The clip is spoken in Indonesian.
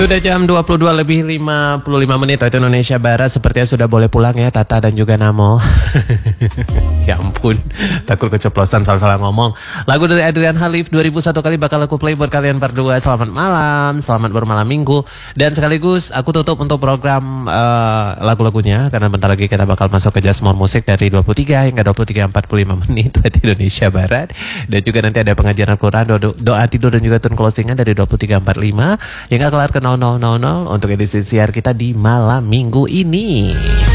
Sudah jam 22 lebih 55 menit waktu Indonesia Barat. Sepertinya sudah boleh pulang ya Tata dan juga Namo. Ya ampun, takut keceplosan salah-salah ngomong. Lagu dari Adrian Halif 2001 kali bakal aku play buat kalian berdua. Selamat malam, selamat bermalam minggu. Dan sekaligus aku tutup untuk program lagu-lagunya, karena bentar lagi kita bakal masuk ke Just More Music dari 23 hingga 23.45 menit waktu Indonesia Barat. Dan juga nanti ada pengajian Al-Quran, doa tidur dan juga tune closingan dari 23.45 hingga kelar ke 00.00 untuk edisi siar kita di malam minggu ini.